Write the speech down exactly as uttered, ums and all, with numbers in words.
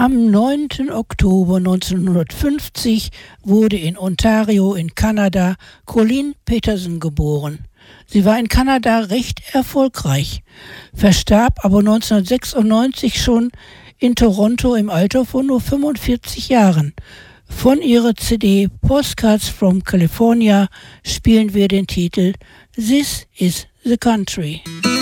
Am neunten Oktober neunzehnhundertfünfzig wurde in Ontario in Kanada Colleen Peterson geboren. Sie war in Kanada recht erfolgreich, verstarb aber neunzehnhundertsechsundneunzig schon in Toronto im Alter von nur fünfundvierzig Jahren. Von ihrer C D Postcards from California spielen wir den Titel This is the Country.